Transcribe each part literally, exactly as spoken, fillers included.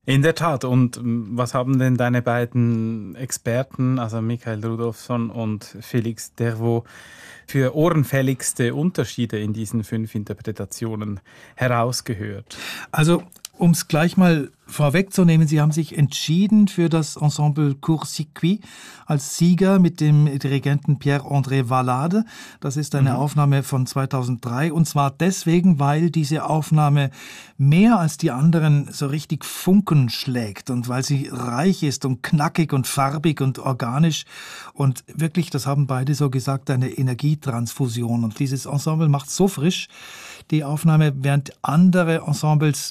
In der Tat. Und was haben denn deine beiden Experten, also Michael Rudolfsson und Felix Dervaux, für ohrenfälligste Unterschiede in diesen fünf Interpretationen herausgehört? Also, um es gleich mal vorwegzunehmen, Sie haben sich entschieden für das Ensemble Court-Circuit als Sieger mit dem Dirigenten Pierre-André Valade. Das ist eine mhm. Aufnahme von zweitausenddrei und zwar deswegen, weil diese Aufnahme mehr als die anderen so richtig Funken schlägt und weil sie reich ist und knackig und farbig und organisch und wirklich, das haben beide so gesagt, eine Energietransfusion. Und dieses Ensemble macht so frisch die Aufnahme, während andere Ensembles,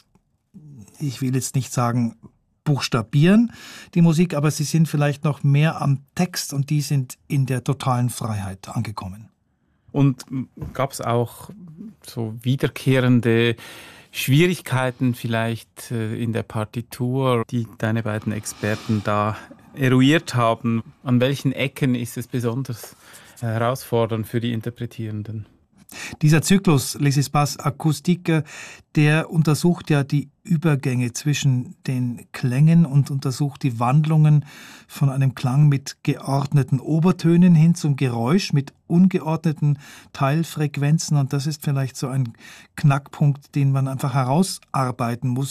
ich will jetzt nicht sagen, buchstabieren die Musik, aber sie sind vielleicht noch mehr am Text und die sind in der totalen Freiheit angekommen. Und gab es auch so wiederkehrende Schwierigkeiten vielleicht in der Partitur, die deine beiden Experten da eruiert haben? An welchen Ecken ist es besonders herausfordernd für die Interpretierenden? Dieser Zyklus Les Espaces Acoustiques, der untersucht ja die Übergänge zwischen den Klängen und untersucht die Wandlungen von einem Klang mit geordneten Obertönen hin zum Geräusch mit ungeordneten Teilfrequenzen. Und das ist vielleicht so ein Knackpunkt, den man einfach herausarbeiten muss.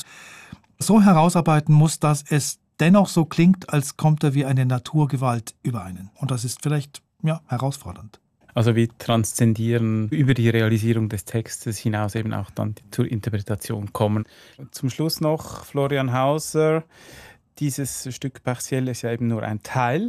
So herausarbeiten muss, dass es dennoch so klingt, als kommt er wie eine Naturgewalt über einen. Und das ist vielleicht, ja, herausfordernd. Also wir transzendieren über die Realisierung des Textes hinaus eben auch dann zur Interpretation kommen. Zum Schluss noch Florian Hauser. Dieses Stück Partiel ist ja eben nur ein Teil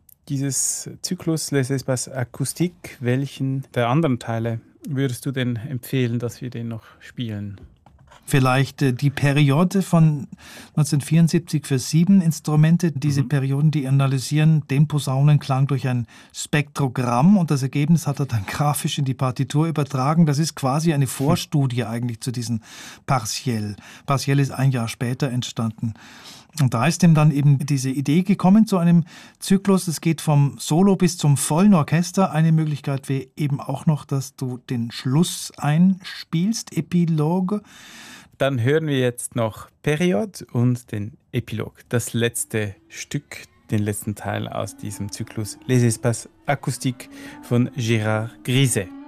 dieses Zyklus Les Espaces Acoustiques. Welchen der anderen Teile würdest du denn empfehlen, dass wir den noch spielen? Vielleicht äh, die Periode von neunzehnhundertvierundsiebzig für sieben Instrumente. Diese mhm. Perioden, die analysieren den Posaunenklang durch ein Spektrogramm und das Ergebnis hat er dann grafisch in die Partitur übertragen. Das ist quasi eine Vorstudie eigentlich zu diesen Partiel. Partiel ist ein Jahr später entstanden. Und da ist ihm dann eben diese Idee gekommen zu einem Zyklus. Es geht vom Solo bis zum vollen Orchester. Eine Möglichkeit wäre eben auch noch, dass du den Schluss einspielst, Epilogue. Dann hören wir jetzt noch Periode und den Epilog, das letzte Stück, den letzten Teil aus diesem Zyklus Les Espaces Acoustiques von Gérard Griset.